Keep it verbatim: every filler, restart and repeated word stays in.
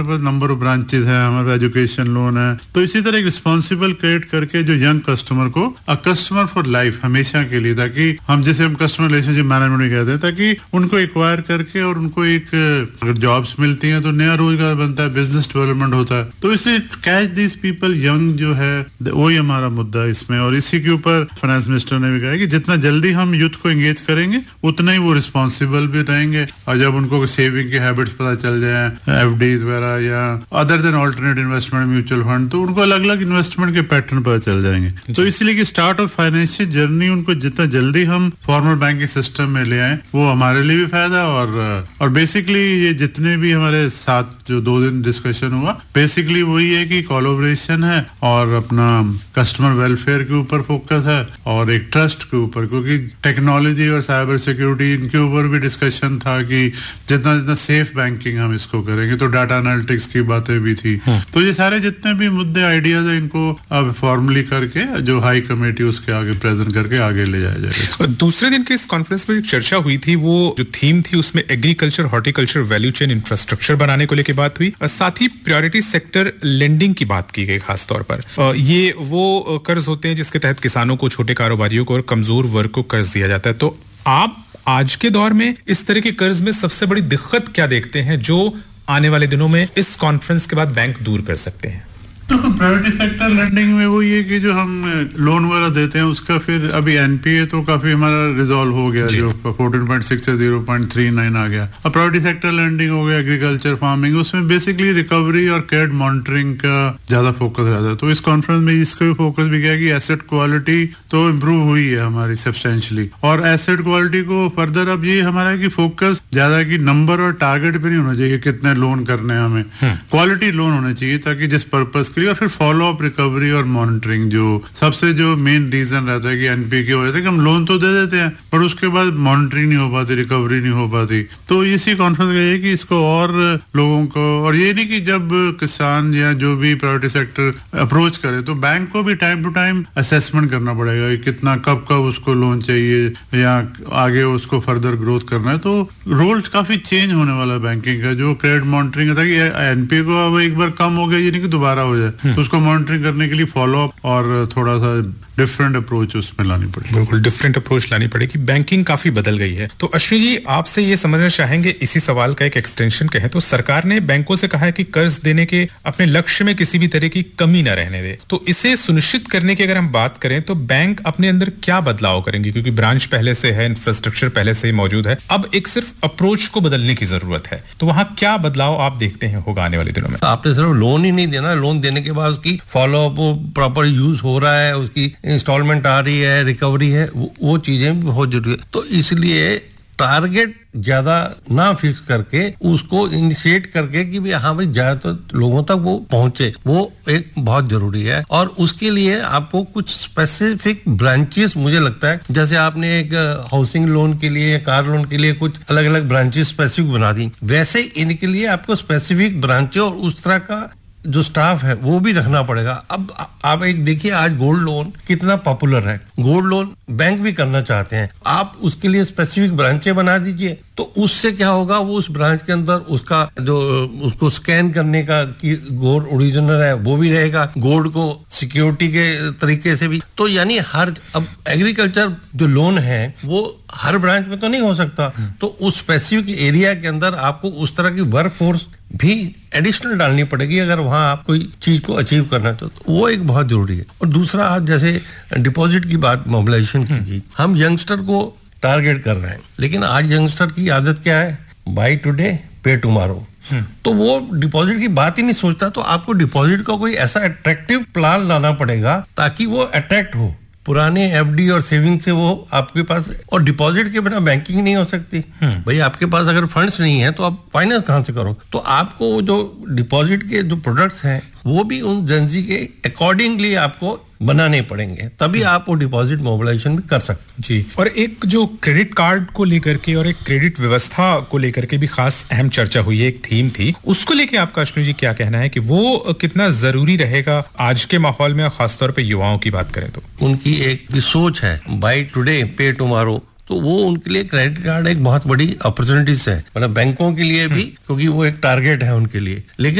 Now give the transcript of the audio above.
हमारे पास number of branches है, हमारे पास एजुकेशन लोन है, तो इसी तरह एक रिस्पॉन्सिबल क्रिएट करके जो यंग कस्टमर को अ कस्टमर फॉर लाइफ हमेशा के लिए, ताकि हम जैसे हम कस्टमर रिलेशनशिप मैनेजमेंट भी कहते हैं, ताकि उनको एक्वायर करके और उनको एक अगर जॉब्स मिलती हैं तो नया रोजगार बनता है, बिजनेस डेवलपमेंट होता है। तो इसलिए कैच दिस पीपल यंग जो है वही हमारा मुद्दा है इसमें। और इसी के ऊपर फाइनेंस मिनिस्टर ने भी कहा कि जितना जल्दी हम यूथ को एंगेज करेंगे उतना ही वो रिस्पॉन्सिबल भी रहेंगे, और जब उनको सेविंग की हैबिट्स पता चल जाए, एफडीज वगैरह या other than alternate investment mutual fund, तो उनको अलग अलग इन्वेस्टमेंट के पैटर्न पता चल जाएंगे। तो इसलिए कि स्टार्ट ऑफ फाइनेंशियल जर्नी उनको जितना जल्दी हम फॉर्मल बैंकिंग सिस्टम में ले आए वो हमारे लिए भी फायदा। और और बेसिकली ये जितने भी हमारे साथ जो दो दिन डिस्कशन हुआ, बेसिकली वही है कि कोलैबोरेशन है और अपना कस्टमर वेलफेयर के ऊपर फोकस है और एक ट्रस्ट के ऊपर, क्योंकि टेक्नोलॉजी और साइबर सिक्योरिटी इनके ऊपर भी डिस्कशन था कि जितना जितना सेफ बैंकिंग हम इसको करेंगे, तो डाटा एनालिटिक्स की बातें भी थी। तो ये सारे जितने भी मुद्दे आइडियाज है इनको अब फॉर्मली करके जो हाई कमेटी उसके आगे प्रेजेंट करके आगे ले जाया जाएगा। दूसरे दिन के इस कॉन्फ्रेंस में चर्चा हुई थी, वो जो थीम थी उसमें agriculture horticulture value chain infrastructure बनाने को लेकर बात हुई, और साथ ही प्रायोरिटी सेक्टर लेंडिंग की बात की गई खास तौर पर। ये वो कर्ज होते हैं जिसके तहत किसानों को, छोटे कारोबारियों को और कमजोर वर्ग को कर्ज दिया जाता है। तो आप आज के दौर में इस तरह के कर्ज में सबसे बड़ी दिक्कत क्या देखते हैं जो आने वाले दिनों में इस कॉन्फ्रेंस के बाद बैंक दूर कर सकते हैं? तो प्रायोरिटी सेक्टर लेंडिंग में वो ये कि जो हम लोन वगैरह देते हैं उसका फिर अभी एनपीए तो काफी हमारा रिजॉल्व हो गया, जो फोर्टीन पॉइंट सिक्स से जीरो पॉइंट थ्री नाइन आ गया। अब प्रायोरिटी सेक्टर लेंडिंग हो गया, एग्रीकल्चर फार्मिंग, उसमें बेसिकली रिकवरी और क्रेडिट मॉनिटरिंग का ज्यादा फोकस रहता है। तो इस कॉन्फ्रेंस में इसका भी फोकस भी किया कि एसेट क्वालिटी तो इम्प्रूव हुई है हमारी सब्सटेंशियली, और एसेट क्वालिटी को फर्दर अब ये हमारा की फोकस ज्यादा की नंबर और टारगेट पे नहीं होना चाहिए कितने लोन करने हैं हमें, क्वालिटी लोन होने चाहिए, ताकि जिस पर्पस के लिए, और फिर फॉलो अप, रिकवरी और मॉनिटरिंग जो सबसे जो मेन रीजन रहता है कि एनपीए की वजह से कि हम लोन तो दे देते हैं पर उसके बाद मॉनिटरिंग नहीं हो पाती, रिकवरी नहीं हो पाती। तो इसी कॉन्फ्रेंस का ये कि इसको और लोगों को, और ये नहीं कि जब किसान या जो भी प्रायोरिटी सेक्टर अप्रोच करे तो बैंक को भी टाइम टू टाइम असेसमेंट करना पड़ेगा कि कितना कब कब उसको लोन चाहिए या आगे उसको फर्दर ग्रोथ करना है। तो रोल काफी चेंज होने वाला है बैंकिंग का, जो क्रेडिट मॉनिटरिंग था कि एनपीए को अब एक बार कम हो गया, ये नहीं कि दोबारा हो जाए, उसको मॉनिटरिंग करने के लिए फॉलो अप और थोड़ा सा डिफरेंट अप्रोच उसमें लानी पड़ेगी। बिल्कुल डिफरेंट अप्रोच लानी पड़ेगी। बैंकिंग काफी बदल गई है। तो अश्विनी जी, आपसे ये समझना चाहेंगे, इसी सवाल का एक एक्सटेंशन कहें तो सरकार ने बैंकों से कहा है कि कर्ज देने के अपने लक्ष्य में किसी भी तरह की कमी न रहने दे। तो इसे सुनिश्चित करने की अगर हम बात करें तो बैंक अपने अंदर क्या बदलाव करेंगे? क्योंकि ब्रांच पहले से है, इंफ्रास्ट्रक्चर पहले से ही मौजूद है, अब एक सिर्फ अप्रोच को बदलने की जरूरत है। तो वहां क्या बदलाव आप देखते हैं होगा आने वाले दिनों में? आपने सिर्फ लोन ही नहीं देना, लोन देने के बाद उसकी फॉलो अप प्रॉपर यूज हो रहा है, उसकी इंस्टॉलमेंट आ रही है, रिकवरी है, वो, वो चीजें भी बहुत जरूरी है। तो इसलिए टारगेट ज्यादा ना फिक्स करके उसको इनिशिएट करके कि भाई हाँ भाई ज्यादा तो लोगों तक वो पहुंचे, वो एक बहुत जरूरी है। और उसके लिए आपको कुछ स्पेसिफिक ब्रांचेस, मुझे लगता है जैसे आपने एक हाउसिंग लोन के लिए या कार लोन के लिए कुछ अलग अलग ब्रांचेस स्पेसिफिक बना दी, वैसे इनके लिए आपको स्पेसिफिक ब्रांचेस और उस तरह का जो स्टाफ है वो भी रखना पड़ेगा। अब आप एक देखिए, आज गोल्ड लोन कितना पॉपुलर है, गोल्ड लोन बैंक भी करना चाहते हैं, आप उसके लिए स्पेसिफिक ब्रांचें बना दीजिए। तो उससे क्या होगा, वो उस ब्रांच के अंदर उसका जो उसको स्कैन करने का कि गोल्ड ओरिजिनल है वो भी रहेगा, गोल्ड को सिक्योरिटी के तरीके से भी। तो यानी हर, अब एग्रीकल्चर जो लोन है वो हर ब्रांच में तो नहीं हो सकता, तो उस स्पेसिफिक एरिया के अंदर आपको उस तरह की वर्क फोर्स भी एडिशनल डालनी पड़ेगी अगर वहां आप कोई चीज को अचीव करना चाहते हो, तो वो एक बहुत जरूरी है। और दूसरा, आज जैसे डिपॉजिट की बात मोबिलाइजेशन की गई, हम यंगस्टर को टारगेट कर रहे हैं, लेकिन आज यंगस्टर की आदत क्या है, बाय टुडे पे टुमारो। तो वो डिपॉजिट की बात ही नहीं सोचता। तो आपको डिपॉजिट का कोई ऐसा अट्रैक्टिव प्लान लाना पड़ेगा ताकि वो अट्रैक्ट हो। पुराने एफडी और सेविंग से वो आपके पास, और डिपॉजिट के बिना बैंकिंग नहीं हो सकती। भाई आपके पास अगर फंड्स नहीं है तो आप फाइनेंस कहां से करो? तो आपको जो डिपॉजिट के जो प्रोडक्ट्स हैं वो भी उन जनजी के अकॉर्डिंगली आपको बनाने पड़ेंगे, तभी आप वो डिपॉजिट मोबिलाइजेशन भी कर सकते हैं। जी, और एक जो क्रेडिट कार्ड को लेकर के और एक क्रेडिट व्यवस्था को लेकर के भी खास अहम चर्चा हुई है, एक थीम थी, उसको लेके आपका अश्विनी जी क्या कहना है कि वो कितना जरूरी रहेगा आज के माहौल में, और खासतौर पे युवाओं की बात करें तो? उनकी एक सोच है बाय टुडे पे टुमारो, तो वो उनके लिए क्रेडिट कार्ड एक बहुत बड़ी अपॉर्चुनिटीज है, मतलब बैंकों के लिए भी, क्योंकि वो एक टारगेट है उनके लिए। लेकिन